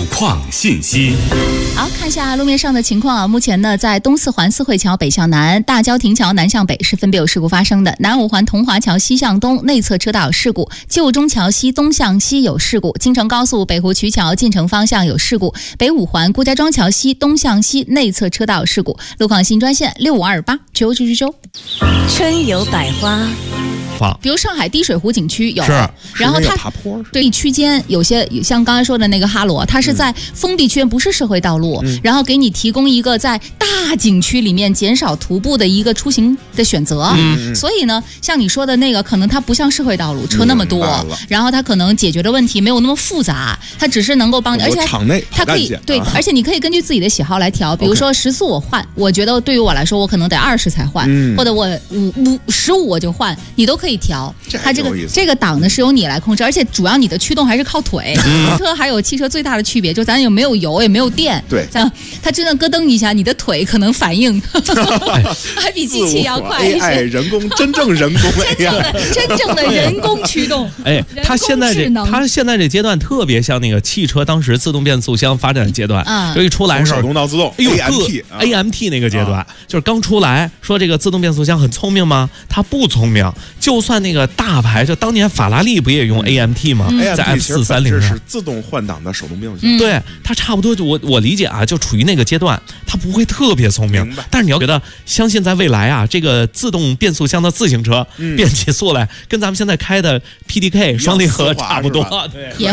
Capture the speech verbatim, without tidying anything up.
况信息。 好，看一下路面上的情况啊。目前呢，在东四环四惠桥北向南、大郊亭桥南向北是分别有事故发生的。南五环同华桥西向东内侧车道有事故，旧中桥西东向西有事故，京承高速北湖渠桥进城方向有事故，北五环顾家庄桥西东向西内侧车道有事故。路况新专线六五二八九九九九。 春有百花。 比如上海滴水湖景区有， 是， 然后它对区间有些像刚才说的那个哈罗，它是在封闭区，不是社会道路，嗯、然后给你提供一个在大景区里面减少徒步的一个出行的选择。嗯、所以呢，像你说的那个，可能它不像社会道路车那么多，嗯、然后它可能解决的问题没有那么复杂，它只是能够帮你，而且场内它可以对，而且你可以根据自己的喜好来调，比如说时速我换，我觉得对于我来说，我可能得二十才换，嗯、或者我五五十五我就换，你都可以调。它这个这个档呢是由你来控制，而且主要你的驱动还是靠腿。嗯、车还有汽车最大的区别，就咱有没有油也没有电， 对， 咱它真的咯噔一下，你的腿可能反应还比机器要快一些。 A I 人工真正人工 A I 真正的人工驱动。 哎，它现在这它现在这阶段特别像那个汽车当时自动变速箱发展阶段，嗯，就一出来的时候手动到自动 ，A M T A M T 那个阶段，就是刚出来说这个自动变速箱很聪明吗？它不聪明，就算那个大牌，就当年法拉利不也用 A M T 吗？ 嗯、 在 F 四三零上是自动换挡的手动变速箱， 嗯、对，它差不多就我我理解啊，就处于那个阶段，它不会特别聪明，但是你要觉得相信在未来啊，这个自动变速箱的自行车变起速来，嗯、跟咱们现在开的 P D K 双离合差不多， 对。